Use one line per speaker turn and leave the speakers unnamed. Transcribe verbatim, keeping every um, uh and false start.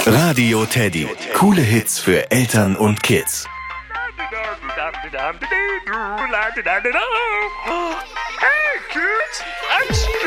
Radio Teddy. Coole Hits für Eltern und Kids.
Hey, Kids!